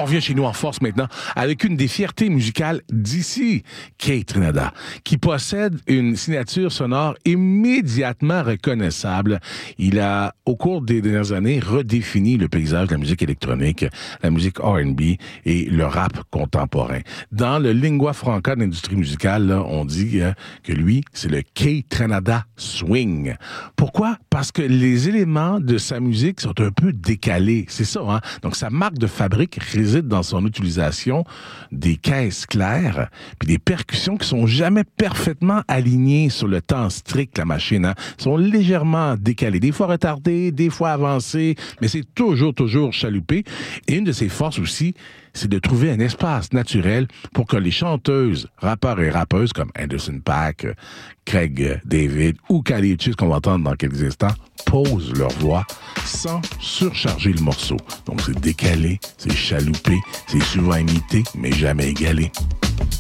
revient chez nous en force maintenant avec une des fiertés musicales d'ici, Kate Ranada, qui possède une signature sonore immédiatement reconnaissable. Il a, au cours des dernières années, redéfini le paysage de la musique électronique, la musique R&B et le rap contemporain. Dans le lingua franca de l'industrie musicale, là, on dit que lui, c'est le Kate Ranada Swing. Pourquoi? Parce que les éléments de sa musique sont un peu décalés. C'est ça, hein? Donc, sa marque de fabrique réside dans son utilisation des caisses claires puis des percussions qui sont jamais parfaitement alignées sur le temps strict, la machine, hein? Sont légèrement décalées. Des fois retardées, des fois avancées, mais c'est toujours chaloupé. Et une de ses forces aussi, c'est de trouver un espace naturel pour que les chanteuses, rappeurs et rappeuses comme Anderson .Paak, Craig David ou Kali Uchis, qu'on va entendre dans quelques instants, posent leur voix sans surcharger le morceau. Donc c'est décalé, c'est chaloupé, c'est souvent imité, mais jamais égalé.